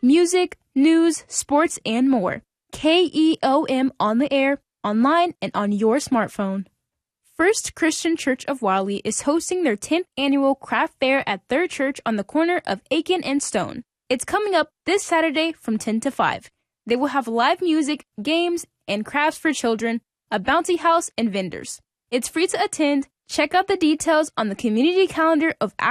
music, news, sports, and more. KEOM on the air, online, and on your smartphone. First Christian Church of Wildly is hosting their 10th annual craft fair at their church on the corner of Aiken and Stone. It's coming up this Saturday from 10 to 5. They will have live music, games, and crafts for children, a bouncy house, and vendors. It's free to attend. Check out the details on the community calendar of